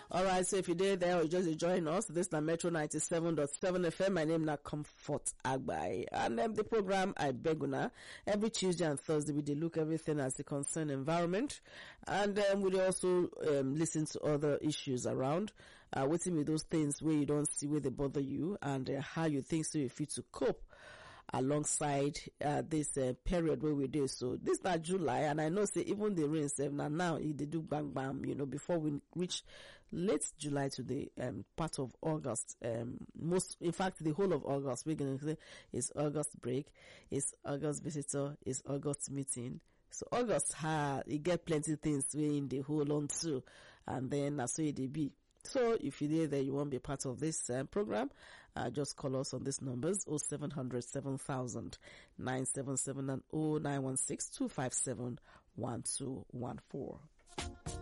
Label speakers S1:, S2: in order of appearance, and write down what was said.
S1: All right, so if you did there or you just join us, this is the Metro 97.7 FM. My name is Comfort Agbai. And the program I beg una every Tuesday and Thursday we look everything as the concern environment, and we also listen to other issues around. Waiting with those things where you don't see where they bother you, and how you think so you fit to cope alongside this period where we do. So this is not July, and I know say even the rain now they do bang bang, before we reach late July to the part of August. In fact the whole of August we're gonna say is August break, is August visitor, is August meeting. So August it get plenty things we in the hold on to, and then that's where they be. So if you're there, you won't be part of this program, just call us on these numbers 0700 7000 977 and 0916 257 1214.